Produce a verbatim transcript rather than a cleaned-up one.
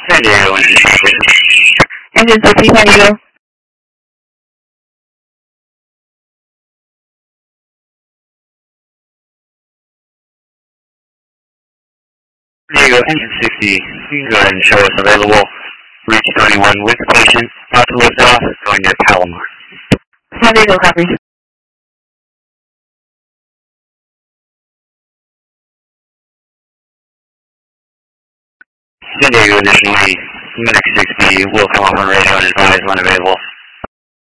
San Diego, Engine fifty, San Diego. San Diego, engine sixty, you can go ahead and show us available. Reach twenty-one with patient, about to lift off, going to Palomar. San Diego, copy. San Diego, additionally, Medic sixty will come off on radio and advise when available.